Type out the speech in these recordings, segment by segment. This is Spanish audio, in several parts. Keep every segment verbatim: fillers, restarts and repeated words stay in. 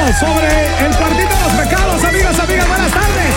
sobre el cuartito de los pecados, amigas, amigas, buenas tardes.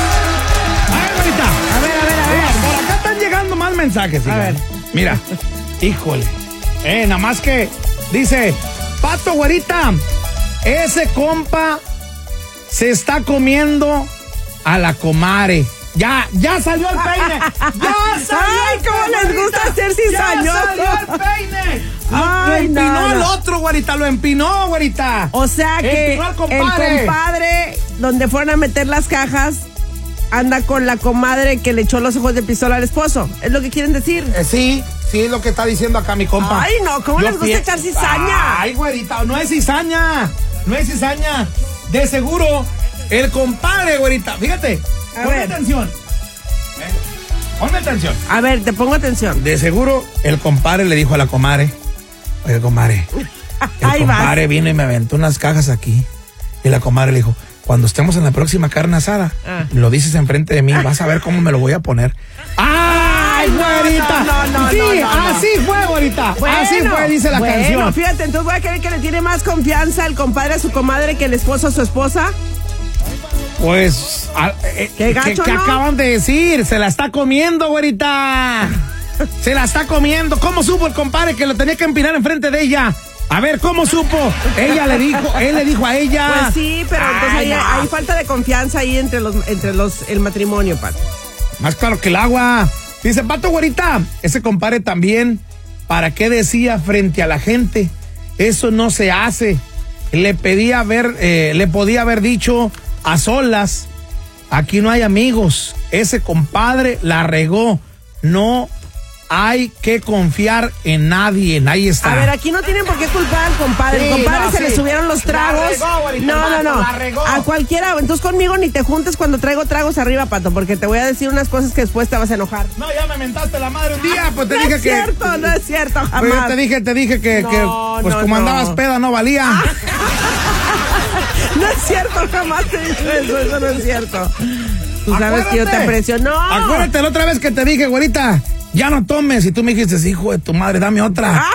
A ver, bonita. A ver, a ver, a ver. Por acá están llegando más mensajes. A ver. Mira, híjole. Eh, nada más que dice, Pato, güerita, ese compa se está comiendo a la comare. Ya, ya salió el peine. Ya salió. Ay, el cómo peine, les gusta güerita. ser cizañosos. Ya salió el peine. Lo, Ay, lo empinó no, el no. otro, güerita, lo empinó, güerita. O sea que Empinó al el compadre. compadre, donde fueron a meter las cajas, anda con la comadre que le echó los ojos de pistola al esposo. ¿Es lo que quieren decir? Eh, sí, sí es lo que está diciendo acá mi compa. Ay, no, ¿cómo Yo les gusta pie- echar cizaña? Ay, güerita, no es cizaña. No es cizaña. De seguro, el compadre, güerita, fíjate, A ponme ver. atención. Eh, Ponme atención. A ver, te pongo atención. De seguro, el compadre le dijo a la comadre, oye, comadre, el Ahí vas. compadre vino y me aventó unas cajas aquí. Y la comadre le dijo, cuando estemos en la próxima carne asada, Ah. lo dices enfrente de mí, vas a ver cómo me lo voy a poner. ¡Ay, no, güerita! no, no, no, sí, no, no, no. así fue, güerita. Bueno, así fue, dice la bueno, canción. fíjate, entonces voy a creer que le tiene más confianza el compadre a su comadre que el esposo a su esposa. Pues, a- eh, Qué gacho, que ¿no? acaban de decir? Se la está comiendo, güerita. Se la está comiendo. ¿Cómo supo el compadre que lo tenía que empinar enfrente de ella? A ver, ¿cómo supo? Ella le dijo, él le dijo a ella. Pues sí, pero entonces Ay, hay, no. hay falta de confianza ahí entre los entre los el matrimonio, Pato. Más claro que el agua. Dice, Pato, güerita, ese compadre también, ¿para qué decía frente a la gente? Eso no se hace. Le pedía haber, eh, le podía haber dicho a solas, aquí no hay amigos. Ese compadre la regó. No hay que confiar en nadie. Ahí está. A ver, aquí no tienen por qué culpar al compadre. Sí, El compadre no, se sí. le subieron los La tragos. regó, güerita, no, no, Pato, no. la regó. A cualquiera. Entonces conmigo ni te juntes cuando traigo tragos arriba, Pato, porque te voy a decir unas cosas que después te vas a enojar. No, ya me mentaste la madre un día, pues te no dije es que. cierto, no es cierto, jamás. Pues yo te dije, te dije que, No, que pues no, como no. andabas peda no valía. No es cierto, jamás te dije eso, eso no es cierto. Tú sabes que yo te Acuérdate. aprecio. No. Acuérdate la otra vez que te dije, güerita, ya no tomes. Y tú me dijiste, hijo de tu madre, dame otra.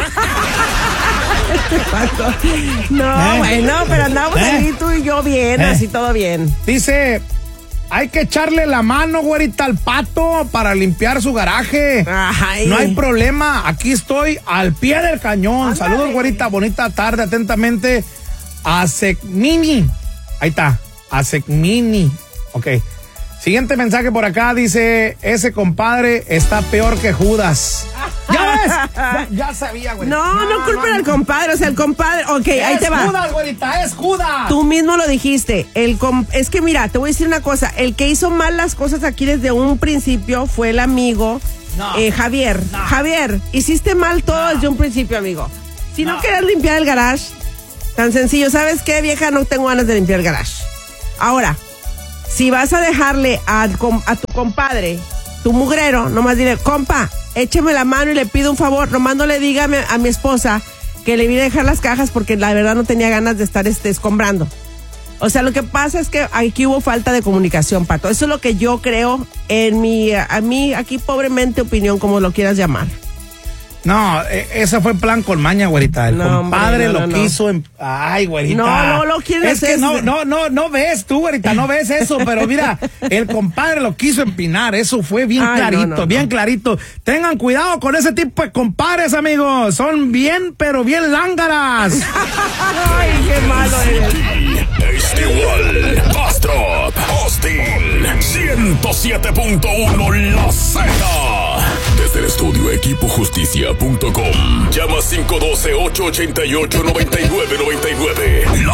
Pato. No, ¿Eh? bueno, pero andamos ¿Eh? ahí tú y yo bien, ¿Eh? así todo bien. Dice, hay que echarle la mano, güerita, al Pato para limpiar su garaje. Ay. No hay problema, aquí estoy al pie del cañón. Ándale. Saludos, güerita, bonita tarde, atentamente. A Secmini. Ahí está, a Secmini. Ok. Siguiente mensaje por acá, dice, ese compadre está peor que Judas. ¿Ya ves? Ya, ya sabía, güey. No, no, culpen al compadre, o sea, el compadre, ok, ahí Es te va. Judas, güerita, es Judas. Tú mismo lo dijiste, el com- es que mira, te voy a decir una cosa, el que hizo mal las cosas aquí desde un principio fue el amigo No. eh, Javier. No. Javier, hiciste mal todo desde un principio, amigo. Si no, No. querías limpiar el garage, tan sencillo, ¿sabes qué, vieja? No tengo ganas de limpiar el garage. Ahora, si vas a dejarle a, a tu compadre, tu mugrero, nomás dile, compa, écheme la mano y le pido un favor, nomás no le diga a mi, a mi esposa que le vine a dejar las cajas porque la verdad no tenía ganas de estar este, escombrando. O sea, lo que pasa es que aquí hubo falta de comunicación, Pato. Eso es lo que yo creo en mi, a mí, aquí pobremente opinión, como lo quieras llamar. No, e- ese fue plan con maña, güerita. El No, compadre hombre, no, lo no, no. quiso. En... Ay, güerita. No, no lo quieren Es hacer. que no, no, no, no ves tú, güerita, no ves eso, pero mira, el compadre lo quiso empinar. Eso fue bien Ay, clarito, no, no, bien no. clarito. Tengan cuidado con ese tipo de compadres, amigos. Son bien, pero bien lángaras. Ay, qué malo eres. Este igual, Bastrop, Austin, ciento siete punto uno La Z. Desde el estudio equipo justicia punto com. Llama cinco uno dos, ocho ocho ocho, nueve nueve nueve nueve.